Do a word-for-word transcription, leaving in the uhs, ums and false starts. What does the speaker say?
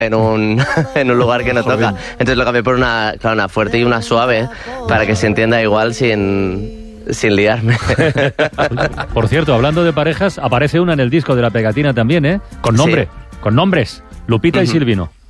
en un, en un lugar que no Joder. toca. Entonces lo cambié por una, claro, una fuerte y una suave para que se entienda igual sin, sin liarme. Por cierto, hablando de parejas, aparece una en el disco de La Pegatina también, ¿eh? Con nombre, Sí. con nombres. Lupita y Silvino.